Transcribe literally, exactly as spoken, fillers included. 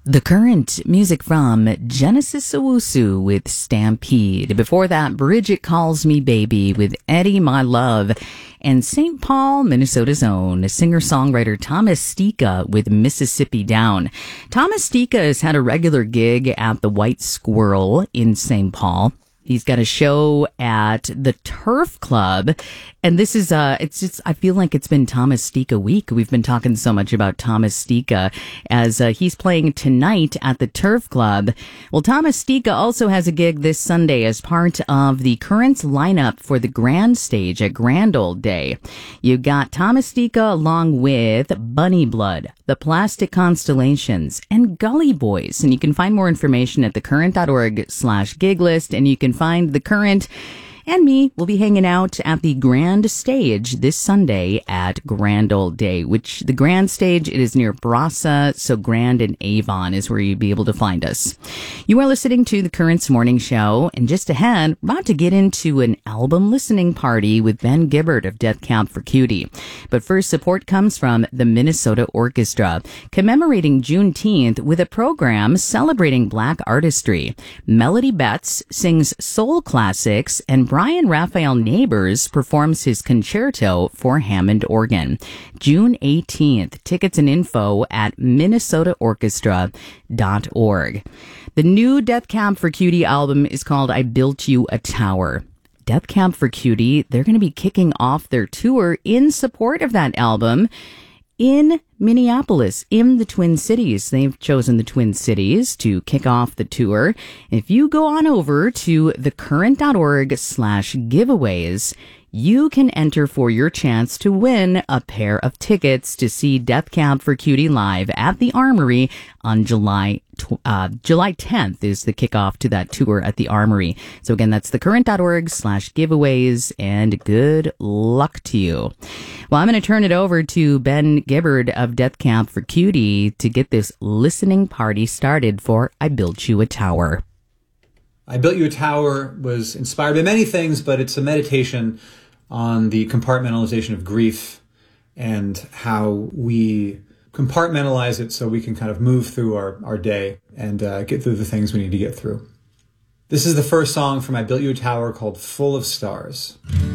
The Current, music from Genesis Owusu with Stampede. Before that, Bridget Calls Me Baby with Eddie My Love. And Saint Paul, Minnesota's own singer-songwriter Thomas Stika with Mississippi Down. Thomas Stika has had a regular gig at the White Squirrel in Saint Paul. He's got a show at the Turf Club. And this is, uh, it's just, I feel like it's been Thomas Stika week. We've been talking so much about Thomas Stika as uh, he's playing tonight at the Turf Club. Well, Thomas Stika also has a gig this Sunday as part of the Current lineup for the Grand Stage at Grand Old Day. You got Thomas Stika along with Bunny Blood, the Plastic Constellations, and Gully Boys. And you can find more information at thecurrent.org slash gig list, and you can find The Current and me will be hanging out at the Grand Stage this Sunday at Grand Old Day, which the Grand Stage, it is near Brasa, so Grand and Avon is where you'll be able to find us. You are listening to The Current's Morning Show, and just ahead, about to get into an album listening party with Ben Gibbard of Death Cab for Cutie. But first, support comes from the Minnesota Orchestra, commemorating Juneteenth with a program celebrating Black artistry. Melody Betts sings soul classics, and Brian Raphael Neighbors performs his concerto for Hammond organ. June eighteenth. Tickets and info at minnesota orchestra dot org. The new Death Cab for Cutie album is called I Built You a Tower. Death Cab for Cutie, they're going to be kicking off their tour in support of that album in Minneapolis, in the Twin Cities. They've chosen the Twin Cities to kick off the tour. If you go on over to thecurrent.org slash giveaways, you can enter for your chance to win a pair of tickets to see Death Cab for Cutie live at the Armory on July uh, July tenth is the kickoff to that tour at the Armory. So again, that's thecurrent.org slash giveaways, and good luck to you. Well, I'm going to turn it over to Ben Gibbard of Death Cab for Cutie to get this listening party started for I Built You a Tower. I Built You a Tower was inspired by many things, but it's a meditation on the compartmentalization of grief and how we compartmentalize it so we can kind of move through our, our day and uh, get through the things we need to get through. This is the first song from I Built You a Tower called Full of Stars.